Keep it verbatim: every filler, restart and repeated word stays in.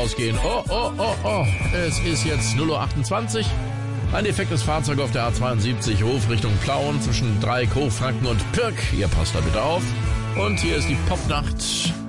ausgehen. Oh, oh, oh, oh. Es ist jetzt null Uhr achtundzwanzig. Ein defektes Fahrzeug auf der A zweiundsiebzig, Ruf Richtung Plauen zwischen Dreieck, Hochfranken und Pirk. Ihr passt da bitte auf. Und hier ist die Popnacht